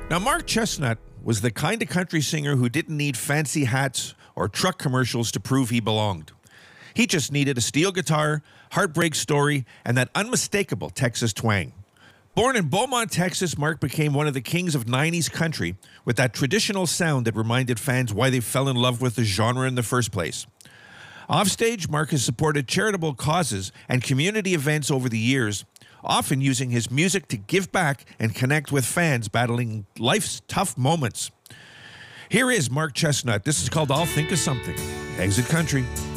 Now, Mark Chestnut was the kind of country singer who didn't need fancy hats or truck commercials to prove he belonged. He just needed a steel guitar, heartbreak story, and that unmistakable Texas twang. Born in Beaumont, Texas, Mark became one of the kings of 90s country with that traditional sound that reminded fans why they fell in love with the genre in the first place. Offstage, Mark has supported charitable causes and community events over the years, often using his music to give back and connect with fans battling life's tough moments. Here is Mark Chestnut. This is called I'll Think of Something. Exit Country.